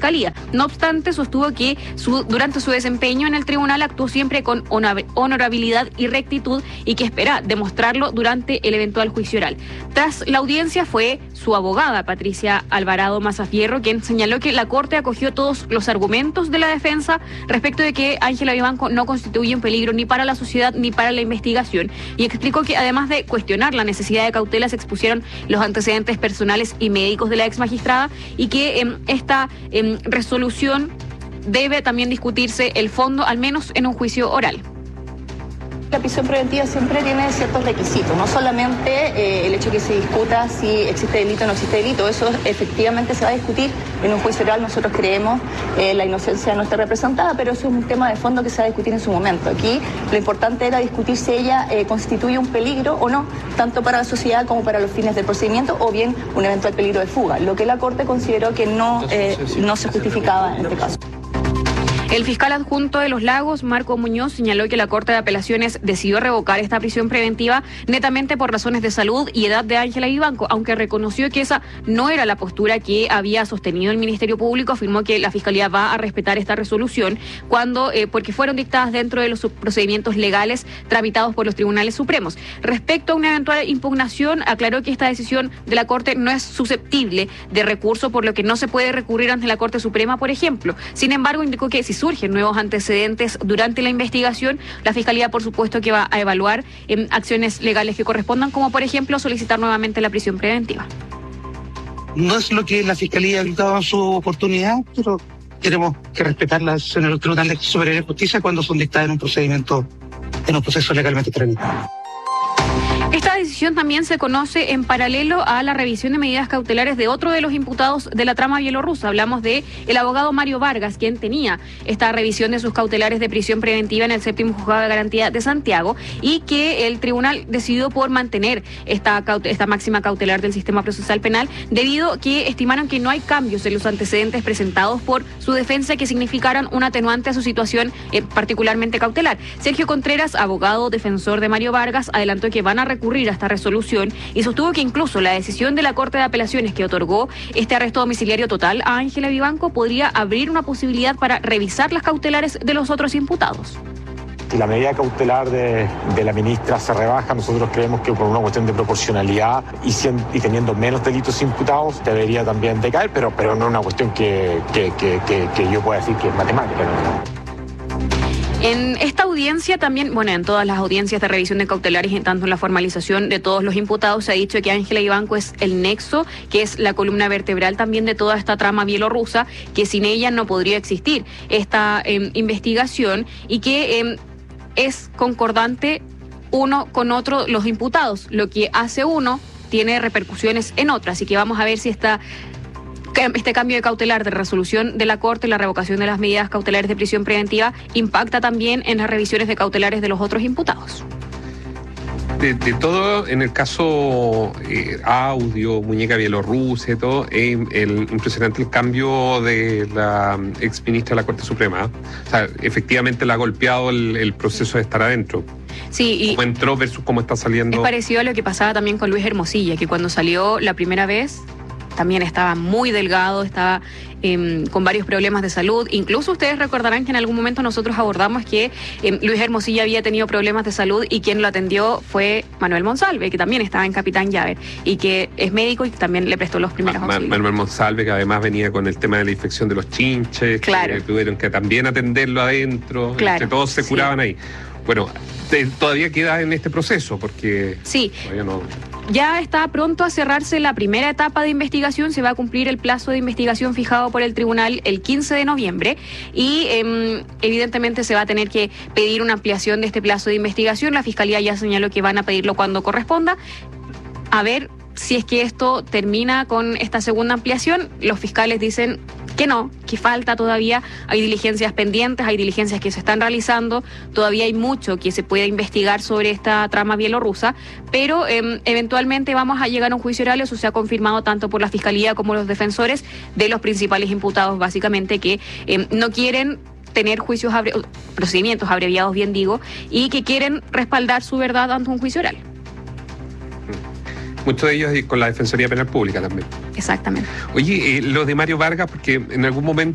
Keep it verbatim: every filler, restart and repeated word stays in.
Fiscalía. No obstante, sostuvo que su, durante su desempeño en el tribunal actuó siempre con honorabilidad y rectitud y que espera demostrarlo durante el eventual juicio oral. Tras la audiencia fue su abogada, Patricia Alvarado Mazafierro, quien señaló que la Corte acogió todos los argumentos de la defensa respecto de que Ángela Vivanco no constituye un peligro ni para la sociedad ni para la investigación, y explicó que además de cuestionar la necesidad de cautela se expusieron los antecedentes personales y médicos de la ex magistrada y que eh, esta eh, resolución debe también discutirse el fondo, al menos en un juicio oral. La prisión preventiva siempre tiene ciertos requisitos, no solamente eh, el hecho de que se discuta si existe delito o no existe delito, eso efectivamente se va a discutir en un juicio oral. Nosotros creemos eh, la inocencia no está representada, pero eso es un tema de fondo que se va a discutir en su momento. Aquí lo importante era discutir si ella eh, constituye un peligro o no, tanto para la sociedad como para los fines del procedimiento, o bien un eventual peligro de fuga, lo que la Corte consideró que no, eh, no se justificaba en este caso. El fiscal adjunto de Los Lagos, Marco Muñoz, señaló que la Corte de Apelaciones decidió revocar esta prisión preventiva netamente por razones de salud y edad de Ángela Vivanco, aunque reconoció que esa no era la postura que había sostenido el Ministerio Público. Afirmó que la Fiscalía va a respetar esta resolución cuando, eh, porque fueron dictadas dentro de los procedimientos legales tramitados por los tribunales supremos. Respecto a una eventual impugnación, aclaró que esta decisión de la Corte no es susceptible de recurso, por lo que no se puede recurrir ante la Corte Suprema, por ejemplo. Sin embargo, indicó que si surgen nuevos antecedentes durante la investigación, la Fiscalía, por supuesto, que va a evaluar eh, acciones legales que correspondan, como por ejemplo solicitar nuevamente la prisión preventiva. No es lo que la Fiscalía ha gritado en su oportunidad, pero tenemos que respetar las decisiones del Tribunal Superior de Justicia cuando son dictadas en un procedimiento, en un proceso legalmente tramitado. Esta decisión también se conoce en paralelo a la revisión de medidas cautelares de otro de los imputados de la trama bielorrusa. Hablamos de el abogado Mario Vargas, quien tenía esta revisión de sus cautelares de prisión preventiva en el séptimo juzgado de garantía de Santiago, y que el tribunal decidió por mantener esta, esta máxima cautelar del sistema procesal penal, debido a que estimaron que no hay cambios en los antecedentes presentados por su defensa que significaran un atenuante a su situación eh, particularmente cautelar. Sergio Contreras, abogado defensor de Mario Vargas, adelantó que van a recurrir a esta resolución y sostuvo que incluso la decisión de la Corte de Apelaciones que otorgó este arresto domiciliario total a Ángela Vivanco podría abrir una posibilidad para revisar las cautelares de los otros imputados. Si la medida cautelar de, de la ministra se rebaja, nosotros creemos que por una cuestión de proporcionalidad y, y teniendo menos delitos imputados debería también decaer, pero, pero no es una cuestión que, que, que, que, que yo pueda decir que es matemática, ¿no? En esta audiencia también, bueno, en todas las audiencias de revisión de cautelares y tanto en la formalización de todos los imputados, se ha dicho que Ángela Vivanco es el nexo, que es la columna vertebral también de toda esta trama bielorrusa, que sin ella no podría existir esta eh, investigación, y que eh, es concordante uno con otro los imputados. Lo que hace uno tiene repercusiones en otro, así que vamos a ver si esta... este cambio de cautelar de resolución de la Corte, la revocación de las medidas cautelares de prisión preventiva, impacta también en las revisiones de cautelares de los otros imputados. De, de todo, en el caso eh, audio, muñeca bielorrusa y todo, eh, el, impresionante el cambio de la ex ministra de la Corte Suprema. O sea, efectivamente le ha golpeado el, el proceso de estar adentro. Sí, y cómo entró versus cómo está saliendo. Es parecido a lo que pasaba también con Luis Hermosilla, que cuando salió la primera vez también estaba muy delgado, estaba eh, con varios problemas de salud. Incluso ustedes recordarán que en algún momento nosotros abordamos que eh, Luis Hermosilla había tenido problemas de salud y quien lo atendió fue Manuel Monsalve, que también estaba en Capitán Llave y que es médico y que también le prestó los primeros Ma auxilios. Manuel Monsalve, que además venía con el tema de la infección de los chinches, claro, que tuvieron que también atenderlo adentro, claro, entre todos se sí. curaban ahí. Bueno, te, todavía queda en este proceso, porque sí. todavía no... Ya está pronto a cerrarse la primera etapa de investigación, se va a cumplir el plazo de investigación fijado por el tribunal el quince de noviembre y eh, evidentemente se va a tener que pedir una ampliación de este plazo de investigación. La Fiscalía ya señaló que van a pedirlo cuando corresponda. A ver si es que esto termina con esta segunda ampliación. Los fiscales dicen que no, que falta todavía, hay diligencias pendientes, hay diligencias que se están realizando, todavía hay mucho que se puede investigar sobre esta trama bielorrusa, pero eh, eventualmente vamos a llegar a un juicio oral. Eso se ha confirmado tanto por la Fiscalía como los defensores de los principales imputados, básicamente, que eh, no quieren tener juicios abre procedimientos abreviados, bien digo, y que quieren respaldar su verdad ante un juicio oral. Muchos de ellos con la Defensoría Penal Pública también. Exactamente. Oye, eh, lo de Mario Vargas, porque en algún momento